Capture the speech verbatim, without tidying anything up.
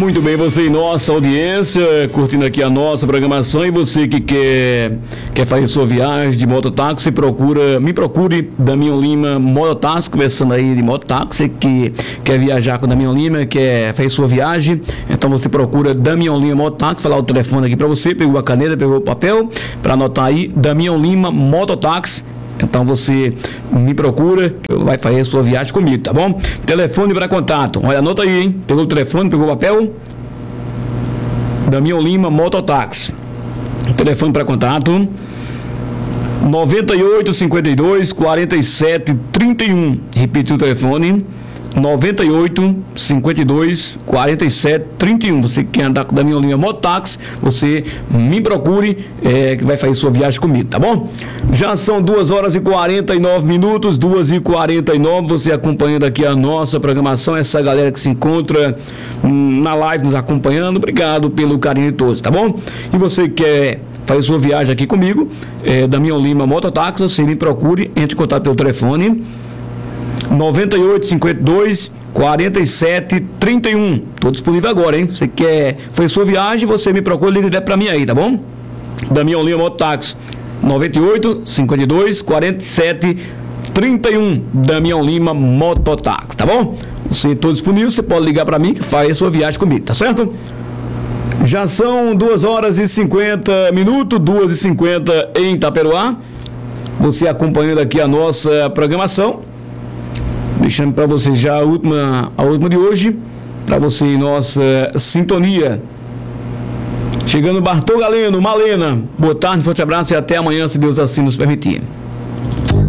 Muito bem, você e nossa audiência, curtindo aqui a nossa programação, e você que quer, quer fazer sua viagem de mototáxi, procura, me procure Damião Lima Mototáxi, conversando aí de mototáxi, que quer viajar com Damião Lima, quer fazer sua viagem, então você procura Damião Lima Mototáxi, falar o telefone aqui para você, pegou a caneta, pegou o papel, para anotar aí, Damião Lima Mototáxi. Então você me procura, vai fazer a sua viagem comigo, tá bom? Telefone para contato, olha, anota aí, hein? Pegou o telefone, pegou o papel? Damião Lima Mototáxi. Telefone para contato: noventa e oito, cinquenta e dois, quarenta e sete, trinta e um. Repetiu o telefone: noventa e oito, cinquenta e dois, quarenta e sete, trinta e um. Você que quer andar com o Damião Lima Mototáxi, você me procure, é, que vai fazer sua viagem comigo, tá bom? Já são duas horas e quarenta e nove minutos, duas e quarenta e nove, você acompanhando aqui a nossa programação, essa galera que se encontra hum, na live nos acompanhando, obrigado pelo carinho de todos, tá bom? E você que quer fazer sua viagem aqui comigo, é, Damião Lima Mototáxi, você me procure, entre em contato pelo telefone noventa e oito, cinquenta e dois, quarenta e sete, trinta e um. Tô disponível agora, hein? Você quer fazer sua viagem, você me procura, liga direto pra mim aí, tá bom? Damião Lima Mototáxi, noventa e oito, cinquenta e dois, quarenta e sete, trinta e um. Damião Lima Mototáxi, tá bom? Você tô disponível, você pode ligar pra mim que faz a sua viagem comigo, tá certo? Já são duas horas e cinquenta minutos, duas e cinquenta em Itaperuá. Você acompanhando aqui a nossa programação. Deixando para você já a última, a última de hoje, para você em nossa sintonia. Chegando Bartol Galeno, Malena. Boa tarde, forte abraço e até amanhã, se Deus assim nos permitir.